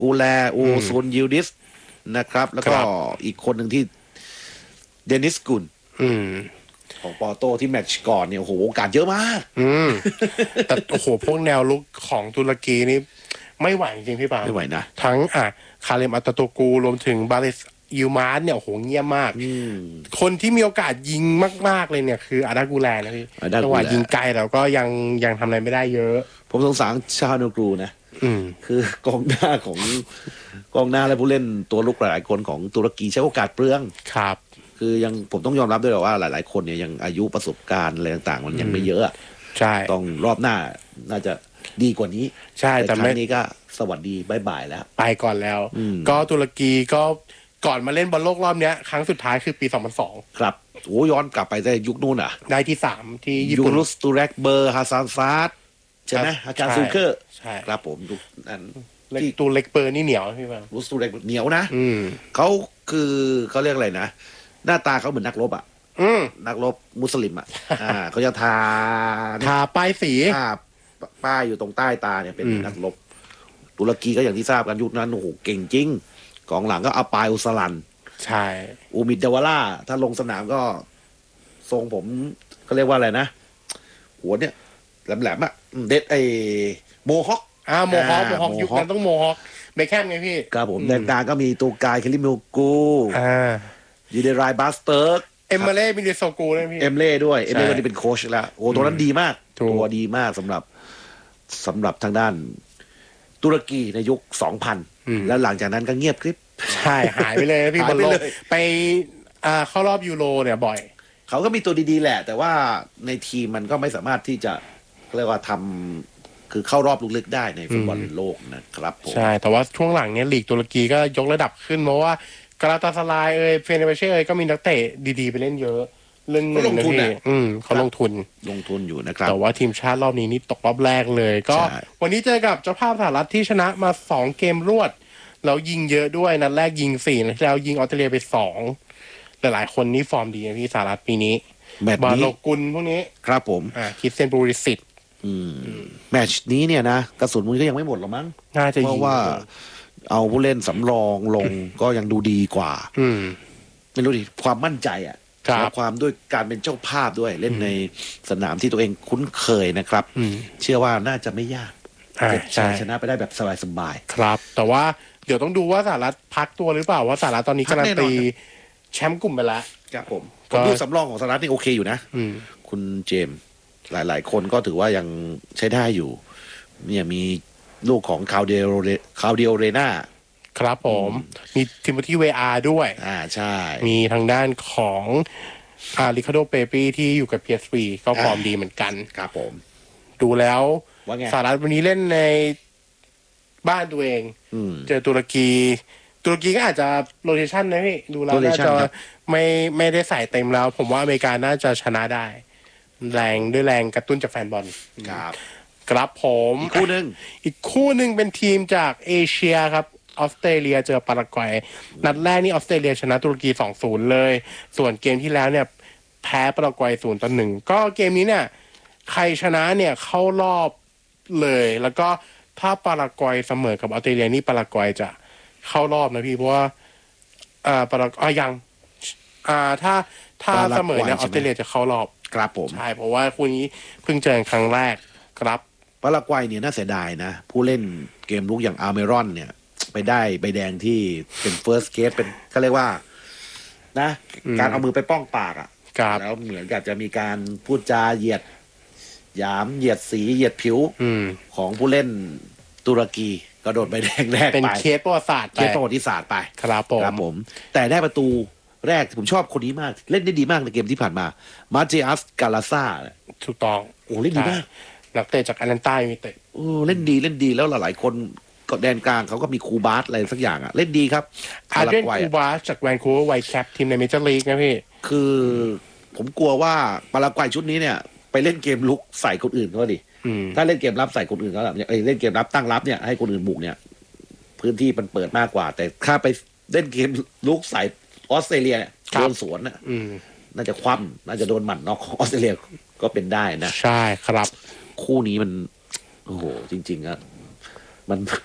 อูแลอูซุนยิลดิสนะครับแล้วก็อีกคนหนึ่งที่เดนิสกุลของปอโตที่แมตช์ก่อนเนี่ยโอ้โหโอกาสเยอะมากแต่โอ้โหพวกแนวลุกของตุรกีนี่ไม่ไหวจริงพี่ปาไม่ไหวนะทั้งคาเลมอัตโตกูรวมถึงบาเลสยูมาร์เนี่ยโอ้โหเงียบมากคนที่มีโอกาสยิงมากๆเลยเนี่ยคืออาดากูแลนะพี่จังหวะยิงไกลแต่ก็ยังทำอะไรไม่ได้เยอะผมสงสารชาโนกรูนะคือกองหน้าและผู้เล่นตัวลุกหลายคนของตุรกีใช้โอกาสเปลืองครับคือยังผมต้องยอมรับด้วยว่าหลายๆคนเนี่ยยังอายุประสบการณ์อะไรต่างๆมันยังไม่เยอะใช่ต้องรอบหน้าน่าจะดีกว่านี้ใช่แต่ครั้งนี้ก็สวัสดีบายบายแล้วไปก่อนแล้วก็ตุรกีก็ก่อนมาเล่นบอลโลกรอบนี้ครั้งสุดท้ายคือปี2002 ครับโอ้ย้อนกลับไปได้ยุคนู้นได้ที่3ที่ญี่ปุ่นยูรุสตูเรกเบอร์ฮาซานซาร์ดใช่ไหมอาจารย์ซูเคอร์ใช่ครับผมยุคนั้นที่ตูเล็กเบอร์นี่เหนียวพี่บางรูสตูเรกเหนียวนะเขาคือเขาเรียกอะไรนะหน้าตาเขาเหมือนนักรบนักรบมุสลิมเขาจะทาป้ายสีป้ายอยู่ตรงใต้ตาเนี่ยเป็นนักรบตุรกีก็อย่างที่ทราบกันยุคนั้นโอ้โหเก่งจริงกองหลังก็อาปายอุสลันใช่อูมิดเดวาร่าถ้าลงสนามก็ทรงผมเขาเรียกว่าอะไรนะหัวเนี่ยแหลมๆเด็ดโมฮอคโมฮอคยุคนั้นต้องโมฮอคเบคแฮมไงพี่ครับผมแดนกลางก็มีตูกายเคลิมิลกูยูเดรายบาสเติร์กเอมเล่มิเดโซกูด้วยพี่เอมเล่ด้วยเอมเล่วันนี้เป็นโค้ชแล้วโอ้ตัวนั้นดีมากตัวดีมากสำหรับทางด้านตุรกีในยุค 2000 แล้วหลังจากนั้นก็เงียบกริบใช่หายไปเลยพี่บอลโลกไปเข้ารอบยูโรเนี่ยบ่อยเขาก็มีตัวดีๆแหละแต่ว่าในทีมมันก็ไม่สามารถที่จะเรียกว่าทำคือเข้ารอบลึกๆได้ในฟุตบอลโลกนะครับผมใช่แต่ว่าช่วงหลังเนี้ยลีกตุรกีก็ยกระดับขึ้นเพราะว่ากาลาตาสลายเฟเนร์เช่ก็มีนักเตะดีๆไปเล่นเยอะเรื่องเงินนะพี่เขาลงทุนอยู่นะครับแต่ว่าทีมชาติรอบนี้นี่ตกรอบแรกเลยก็วันนี้เจอกับเจ้าภาพสหรัฐที่ชนะมา2เกมรวดแล้วยิงเยอะด้วยนัดแรกยิง4นัดแล้วยิงออสเตรเลียไป2หลายๆคนนี่ฟอร์มดีนะพี่สหรัฐปีนี้บาโลกุลพวกนี้ครับผมคริสเตียนบูริสิตแมตช์นี้เนี่ยนะกระสุนมันก็ยังไม่หมดหรอกมั้งน่าจะเพราะว่าเอาผู้เล่นสำรองลงก็ยังดูดีกว่าไม่รู้ดิความมั่นใจความด้วยการเป็นเจ้าภาพด้วยเล่นในสนามที่ตัวเองคุ้นเคยนะครับเชื่อว่าน่าจะไม่ยากชนะไปได้แบบสบายๆครับแต่ว่าเดี๋ยวต้องดูว่าสหรัฐพักตัวหรือเปล่าว่าสหรัฐตอนนี้การันตีแชมป์กลุ่มไปแล้วครับผมดูสำรองของสหรัฐนี่โอเคอยู่นะคุณเจมส์หลายๆคนก็ถือว่ายังใช้ได้อยู่เนี่ยมีลูกของคาวเดียเรนาครับผมมีทิโมธีเวอาร์ด้วยใช่มีทางด้านของริคาร์โดเปปีที่อยู่กับ PSV ก็ฟอร์มดีเหมือนกันครับผมดูแล้วสหรัฐวันนี้เล่นในบ้านตัวเองเจอตุรกีก็อาจจะโรเทชันนะพี่ดูแล้วน่าจะไม่ได้ใส่เต็มแล้วผมว่าอเมริกาน่าจะชนะได้แรงกระตุ้นจากแฟนบอลครับผมอีกคู่หนึ่งเป็นทีมจากเอเชียครับออสเตรเลียเจอปารากวัยนัดแรกนี่ออสเตรเลียชนะตุรกี 2-0 เลยส่วนเกมที่แล้วเนี่ยแพ้ปารากวัย 0-1 ก็เกมนี้เนี่ยใครชนะเนี่ยเข้ารอบเลยแล้วก็ถ้าปารากวัยเสมอกับออสเตรเลียนี่ปารากวัยจะเข้ารอบนะพี่เพราะว่าปารากวัยยังถ้าเสมอเนี่ยออสเตรเลียจะเข้ารอบครับผมใช่เพราะว่าคู่นี้เพิ่งเจอครั้งแรกครับปารากวัยเนี่ยน่าเสียดายนะผู้เล่นเกมลุกอย่างอาร์เมรอนเนี่ยไปได้ใบแดงที่เป็นเฟิร์สเคสเป็นก็เรียกว่านะการเอามือไปป้องปากแล้วเหมือนกับจะมีการพูดจาเหยียดหยามเหยียดสีเหยียดผิวของผู้เล่นตุรกีก็โดนใบแดงแรกไปเป็นเคสประวัติศาสตร์ไปครับผมแต่ได้ประตูแรกผมชอบคนนี้มากเล่นได้ดีมากในเกมที่ผ่านมามาเจอัสกาลาซ่าถูกต้องโอ้เล่นดีมากนักเตะจากแอตแลนตามีเตะเล่นดีแล้วหลายคนก็แดนกลางเขาก็มีคูบาสอะไรสักอย่างเล่นดีครับอาร์เดนคูบาสจากแวนคูเวอร์ไวท์แคปทีมในเมเจอร์ลีกนะพี่คือผมกลัวว่าปารากวัยชุดนี้เนี่ยไปเล่นเกมลุกใส่คนอื่นก็ดิถ้าเล่นเกมรับใส่คนอื่นก็แบบเล่นเกมรับตั้งรับเนี่ยให้คนอื่นบุกเนี่ยพื้นที่มันเปิดมากกว่าแต่ถ้าไปเล่นเกมลุกใส่ออสเตรเลียโดนสวนน่าจะคว่ำน่าจะโดนหมัดน็อกของออสเตรเลียก็เป็นได้นะใช่ครับคู่นี้มันโอ้โหจริงๆอะมัน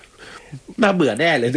น่าเบื่อแน่เลย